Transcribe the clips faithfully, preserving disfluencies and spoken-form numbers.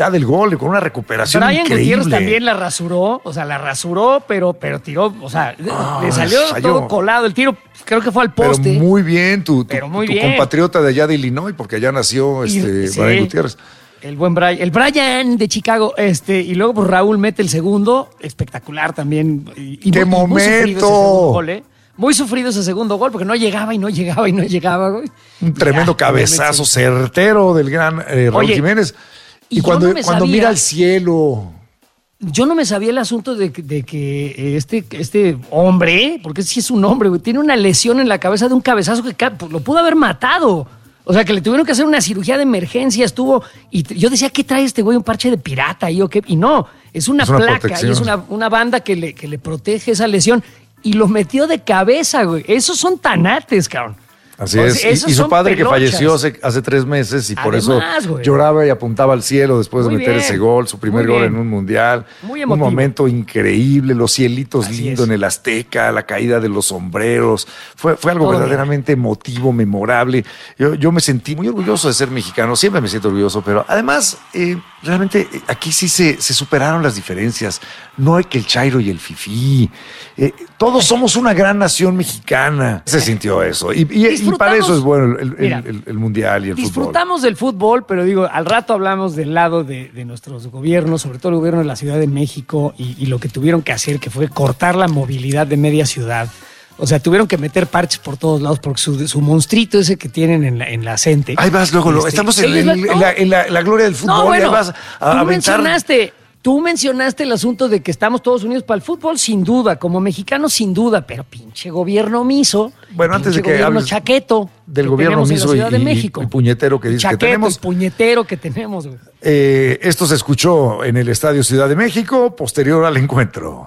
del gol, con una recuperación Brian increíble. Gutiérrez también la rasuró, o sea, la rasuró, pero, pero tiró, o sea, Ah, le salió falló. todo colado. El tiro creo que fue al poste. Pero muy bien, tu, tu, Pero muy tu bien. compatriota de allá de Illinois, porque allá nació Y- este, sí. Brian Gutiérrez. El buen Brian, el Brian de Chicago, este, y luego pues Raúl mete el segundo, espectacular también. Y, y ¡Qué muy, y muy sufrido ese momento! segundo gol, ¿eh? Muy sufrido ese segundo gol, porque no llegaba y no llegaba y no llegaba, güey. Un tremendo Ya, cabezazo obviamente. certero del gran eh, Raúl Oye, Jiménez. Y, y yo cuando, no me cuando sabía- mira al cielo. Yo no me sabía el asunto de, que- de que este, este hombre, porque sí es un hombre, güey, tiene una lesión en la cabeza de un cabezazo que ca- pues, lo pudo haber matado. O sea, que le tuvieron que hacer una cirugía de emergencia, estuvo... Y t- yo decía, ¿qué trae este güey? ¿Un parche de pirata ahí o qué? Y no, es una, Es una placa protección. y es una, una banda que le, que le protege esa lesión. Y lo metió de cabeza, güey. Esos son tanates, cabrón. Así O es. sea, Y, esos y su son padre pelochas. que falleció hace, hace tres meses y por Además, eso güey. lloraba y apuntaba al cielo después Muy de meter bien. ese gol, su primer Muy gol bien. en un mundial. Muy un emotivo. momento increíble, los cielitos Así lindo es. en el Azteca, la caída de los sombreros. Fue, fue algo Todo bien. verdaderamente emotivo, memorable. Yo, yo me sentí muy orgulloso de ser mexicano, siempre me siento orgulloso, pero además, eh, realmente eh, aquí sí se, se superaron las diferencias. No hay que el chairo y el fifí. Eh, todos somos una gran nación mexicana. Se sintió eso. Y, y- y para eso es bueno el, el- Mira, el- el mundial y el fútbol. Disfrutamos del fútbol, pero digo, al rato hablamos del lado de, de nuestros gobiernos, sobre todo el gobierno de la Ciudad de México y, y lo que tuvieron que hacer, que fue cortar la movilidad de media ciudad. O sea, tuvieron que meter parches por todos lados porque su, su monstruito ese que tienen en la, en la Cente. Ahí vas, luego, luego. Este, Estamos en, ellos en- van- en la, en la- en la gloria del fútbol. No, bueno, y ahí vas a, tú aventar. mencionaste, tú mencionaste el asunto de que estamos todos unidos para el fútbol, sin duda, como mexicanos, sin duda, pero pinche gobierno omiso, Bueno, antes de pinche que gobierno hables chaqueto del que gobierno tenemos en la omiso y, Ciudad de y- México. y puñetero que dices que Chaqueto, tenemos. el puñetero que tenemos, güey. Eh, esto se escuchó en el Estadio Ciudad de México, posterior al encuentro.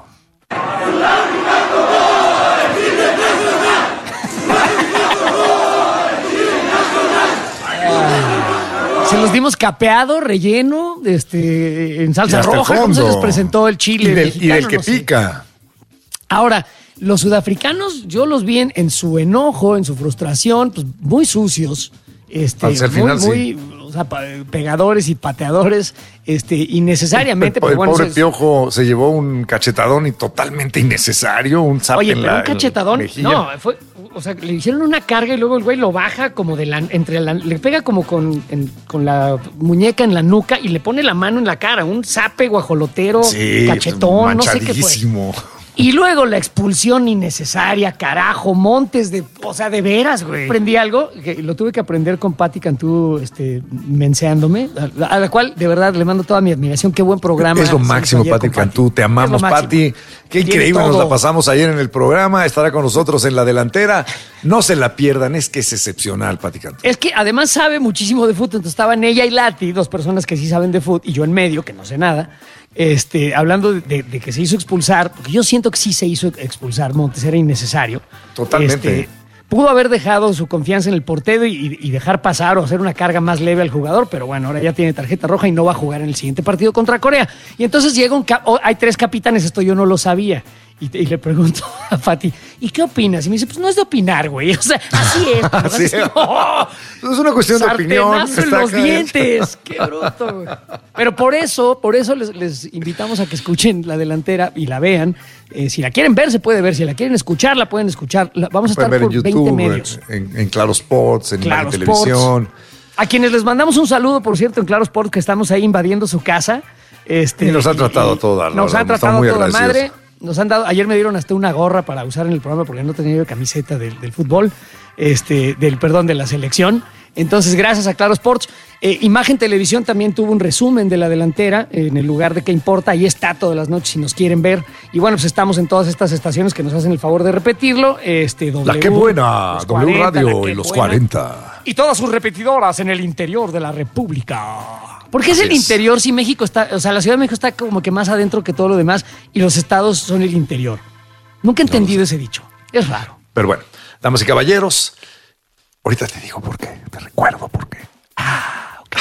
Se los dimos capeado, relleno, este, en salsa Y hasta el roja. ¿Cómo se fondo. les presentó el chile Y del, y mexicano? del que No sé. pica. Ahora, los sudafricanos, yo los vi en, en su enojo, en su frustración, pues muy sucios. Este, Hacia el muy, final, sí. muy, o sea, pa- pegadores y pateadores, este, innecesariamente. El, pero el bueno, pobre eso es- Piojo se llevó un cachetadón y totalmente innecesario, un zap Oye, en pero la un cachetadón, en la mejilla. no, fue, o sea, le hicieron una carga y luego el güey lo baja como de la, entre la, le pega como con, en- con la muñeca en la nuca y le pone la mano en la cara, un zape guajolotero, Sí, cachetón, no sé qué fue. manchadísimo. Y luego la expulsión innecesaria, carajo, montes de, o sea, de veras, güey. Aprendí algo que lo tuve que aprender con Pati Cantú, este, menseándome, a, a la cual de verdad le mando toda mi admiración. Qué buen programa. Es lo se hizo máximo, ayer Pati con Cantú. Te Es amamos, lo máximo. Pati. Qué Tiene increíble nos todo. la pasamos ayer en el programa. Estará con nosotros en la delantera. No se la pierdan, es que es excepcional, Pati Cantú. Es que además sabe muchísimo de fútbol. Entonces estaban ella y Lati, dos personas que sí saben de fútbol, y yo en medio, que no sé nada, este, hablando de, de- de que se hizo expulsar, porque yo siento que sí se hizo expulsar Montes, era innecesario. Totalmente. Este, pudo haber dejado su confianza en el portero y, y dejar pasar o hacer una carga más leve al jugador, pero bueno, ahora ya tiene tarjeta roja y no va a jugar en el siguiente partido contra Corea. Y entonces llega un... cap- oh, hay tres capitanes, esto yo no lo sabía. Y, te- y le pregunto a Fati, ¿y qué opinas? Y me dice, pues no es de opinar, güey. O sea, así es. ¿verdad? Así es. ¡Oh! Es una cuestión de opinión. Sartenazo en Está los acá. dientes. Qué bruto, güey. Pero por eso, por eso les, les invitamos a que escuchen la delantera y la vean. Eh, si la quieren ver, se puede ver. Si la quieren escuchar, la pueden escuchar. La- vamos a estar Pueden ver por en veinte YouTube, medios. en, en Claro Sports, en Claro Imagen Televisión. Sports. A quienes les mandamos un saludo, por cierto, en Claro Sports, que estamos ahí invadiendo su casa. Este, Y nos han tratado a toda, la Nos verdad, han estamos tratado muy a toda agradecidos. madre. Nos han dado, ayer me dieron hasta una gorra para usar en el programa porque no tenía yo camiseta del, del fútbol, este, del, perdón, de la selección. Entonces, gracias a Claro Sports. Eh, Imagen Televisión también tuvo un resumen de la delantera eh, en el lugar de qué importa. Ahí está todas las noches si nos quieren ver. Y bueno, pues estamos en todas estas estaciones que nos hacen el favor de repetirlo. Este, La W, que buena, los W cuarenta, Radio La Qué y los Buena. cuarenta. Y todas sus repetidoras en el interior de la República. Porque es Así el es. interior, si México está, o sea, la Ciudad de México está como que más adentro que todo lo demás y los estados son el interior. Nunca he entendido ese dicho. Es raro. Pero bueno, damas y caballeros, ahorita te digo por qué, te recuerdo por qué. Ah, ok.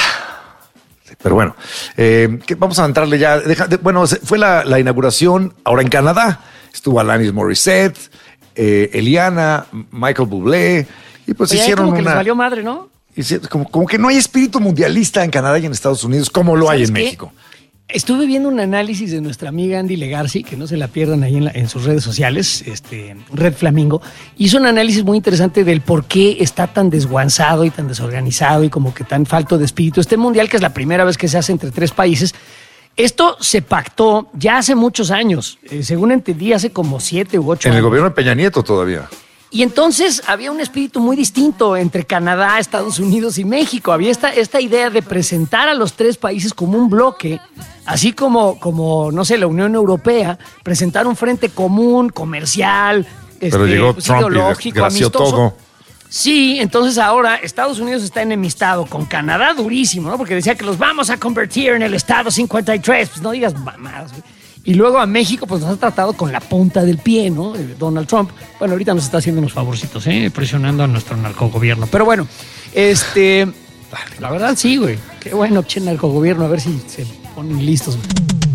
Sí, pero bueno, eh, que vamos a entrarle ya. Deja- de- bueno, se- fue la, la inauguración ahora en Canadá. Estuvo Alanis Morissette, eh, Eliana, Michael Bublé, y pues Oye, ahí hicieron como que una. les valió madre, ¿no? Y como, como que no hay espíritu mundialista en Canadá y en Estados Unidos como lo hay en qué? México. Estuve viendo un análisis de nuestra amiga Andy Legarci, que no se la pierdan ahí en, la, en sus redes sociales, este, Red Flamingo. Hizo un análisis muy interesante del por qué está tan desguanzado y tan desorganizado y como que tan falto de espíritu este mundial, que es la primera vez que se hace entre tres países. Esto se pactó ya hace muchos años, eh, según entendí, hace como siete u ocho años. En el años. gobierno de Peña Nieto todavía. Y entonces había un espíritu muy distinto entre Canadá, Estados Unidos y México. Había esta, esta idea de presentar a los tres países como un bloque, así como, como, no sé, la Unión Europea, presentar un frente común, comercial, Pero este, llegó pues, Trump ideológico, y amistoso. Todo. Sí, entonces ahora Estados Unidos está enemistado con Canadá durísimo, ¿no? Porque decía que los vamos a convertir en el Estado cincuenta y tres. Pues no digas mamadas, güey. Y luego a México, pues nos ha tratado con la punta del pie, ¿no? Donald Trump. Bueno, ahorita nos está haciendo unos favorcitos, ¿eh? Presionando a nuestro narcogobierno. Pero bueno, este... La verdad sí, güey. Qué bueno, che, narcogobierno. A ver si se ponen listos, güey.